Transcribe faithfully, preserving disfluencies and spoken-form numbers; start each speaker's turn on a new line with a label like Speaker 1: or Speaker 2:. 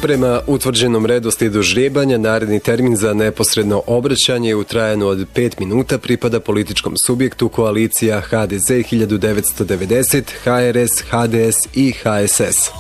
Speaker 1: Prema utvrđenom redoslijedu žrebanja, naredni termin za neposredno obraćanje u trajanju od pet minuta pripada političkom subjektu koalicija H D Z hiljadu devetsto devedeset, H R S, H D S i H S S.